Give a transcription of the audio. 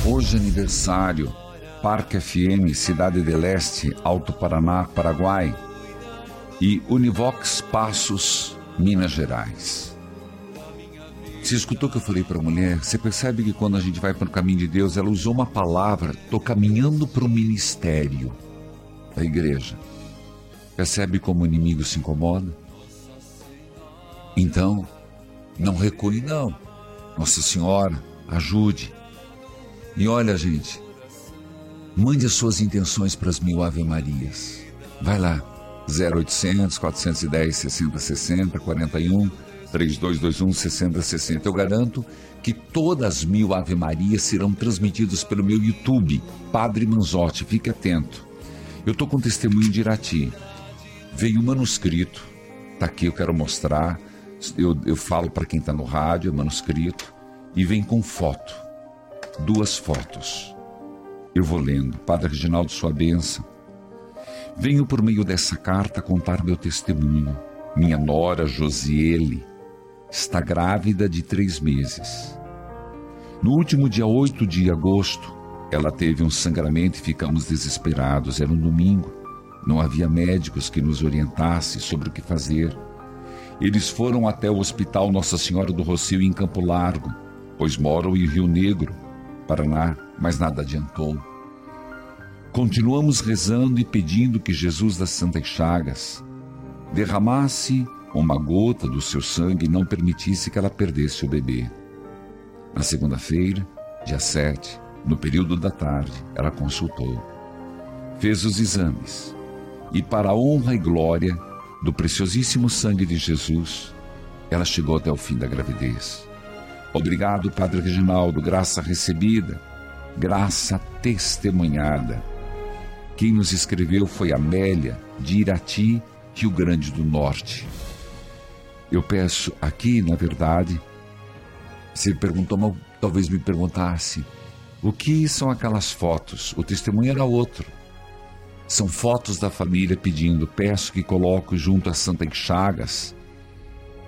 Hoje aniversário, Parque FM, Cidade del Este, Alto Paraná, Paraguai, e Univox Passos, Minas Gerais. Você escutou o que eu falei para a mulher? Você percebe que quando a gente vai para o caminho de Deus, ela usou uma palavra: estou caminhando para o ministério da igreja. Percebe como o inimigo se incomoda? Então, não recue não. Nossa Senhora, ajude. E olha, gente, mande as suas intenções para as 1000 Ave Marias. Vai lá, 0800 410 6060, 41 3221 6060. Eu garanto que todas as 1000 Ave Marias serão transmitidas pelo meu YouTube, Padre Manzotti. Fique atento. Eu estou com testemunho de Irati. Veio um manuscrito, está aqui, eu quero mostrar. Eu falo para quem está no rádio, é manuscrito, e vem com foto, 2 fotos. Eu vou lendo. Padre Reginaldo, sua bênção. Venho por meio dessa carta contar meu testemunho. Minha nora Josiele está grávida de 3 meses. No último dia 8 de agosto, ela teve um sangramento e ficamos desesperados. Era um domingo, não havia médicos que nos orientassem sobre o que fazer. Eles foram até o Hospital Nossa Senhora do Rossio em Campo Largo, pois moram em Rio Negro, Paraná, mas nada adiantou. Continuamos rezando e pedindo que Jesus das Santas Chagas derramasse uma gota do seu sangue e não permitisse que ela perdesse o bebê. Na segunda-feira, dia 7, no período da tarde, ela consultou, fez os exames e, para a honra e glória do preciosíssimo sangue de Jesus, ela chegou até o fim da gravidez. Obrigado, Padre Reginaldo, graça recebida, graça testemunhada. Quem nos escreveu foi Amélia, de Irati, Rio Grande do Norte. Eu peço aqui, na verdade, você perguntou, mas talvez me perguntasse, o que são aquelas fotos? O testemunho era outro. São fotos da família pedindo, peço que coloque junto às Santas Chagas